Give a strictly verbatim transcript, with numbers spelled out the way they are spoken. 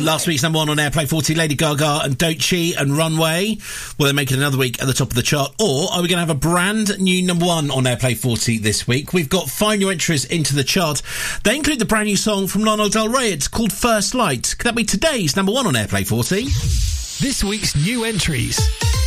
Last week's number one on Airplay forty, Lady Gaga and Doechii and Runway. Will they make it another week at the top of the chart? Or are we going to have a brand new number one on Airplay forty this week? We've got five new entries into the chart. They include the brand new song from Lana Del Rey. It's called First Light. Could that be today's number one on Airplay forty? This week's new entries.